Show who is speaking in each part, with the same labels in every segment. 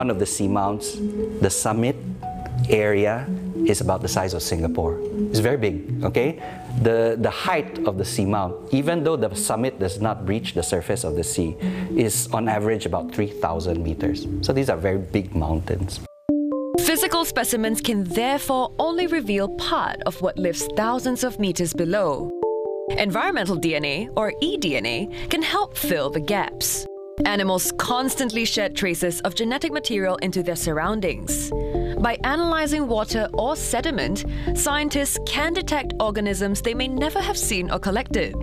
Speaker 1: One of the seamounts, the summit area is about the size of Singapore. It's very big, okay? The height of the seamount, even though the summit does not breach the surface of the sea, is on average about 3,000 meters. So these are very big mountains.
Speaker 2: Physical specimens can therefore only reveal part of what lives thousands of meters below. Environmental DNA, or eDNA, can help fill the gaps. Animals constantly shed traces of genetic material into their surroundings. By analyzing water or sediment, scientists can detect organisms they may never have seen or collected.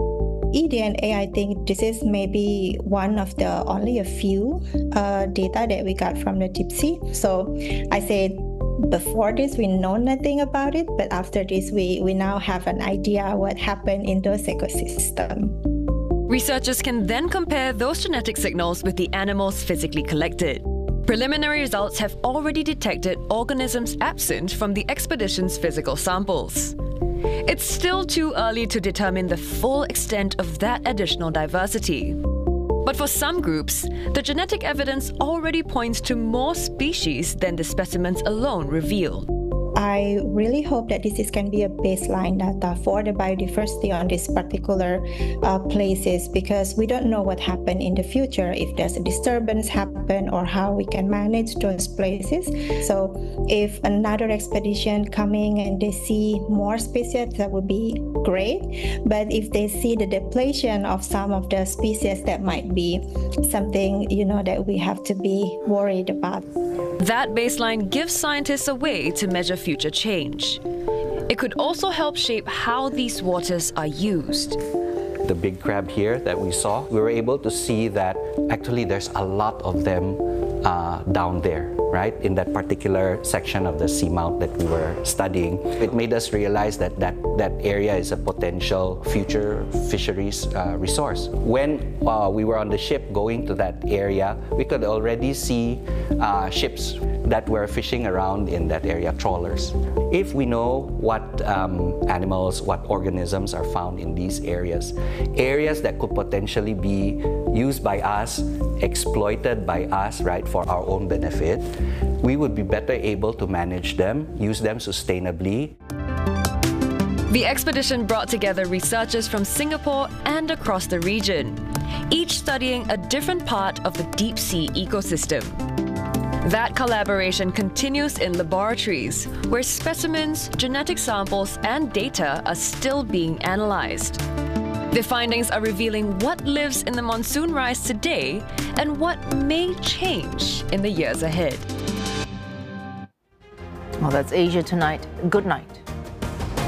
Speaker 3: eDNA, I think this is maybe one of the only a few data that we got from the deep sea. So I say before this, we know nothing about it, but after this, we now have an idea what happened in those ecosystems.
Speaker 2: Researchers can then compare those genetic signals with the animals physically collected. Preliminary results have already detected organisms absent from the expedition's physical samples. It's still too early to determine the full extent of that additional diversity. But for some groups, the genetic evidence already points to more species than the specimens alone reveal.
Speaker 3: I really hope that this can be a baseline data for the biodiversity on these particular places, because we don't know what happened in the future, if there's a disturbance happen or how we can manage those places. So if another expedition coming and they see more species, that would be great. But if they see the depletion of some of the species, that might be something, that we have to be worried about.
Speaker 2: That baseline gives scientists a way to measure future change. It could also help shape how these waters are used.
Speaker 1: The big crab here that we saw, we were able to see that actually there's a lot of them down there, right? In that particular section of the seamount that we were studying. It made us realize that area is a potential future fisheries resource. When we were on the ship going to that area, we could already see ships that were fishing around in that area, trawlers. If we know what animals, what organisms are found in these areas that could potentially be used by us, exploited by us, right, for our own benefit, we would be better able to manage them, use them sustainably.
Speaker 2: The expedition brought together researchers from Singapore and across the region, each studying a different part of the deep sea ecosystem. That collaboration continues in laboratories, where specimens, genetic samples, and data are still being analyzed. The findings are revealing what lives in the monsoon rise today and what may change in the years ahead.
Speaker 4: Well, that's Asia Tonight. Good night.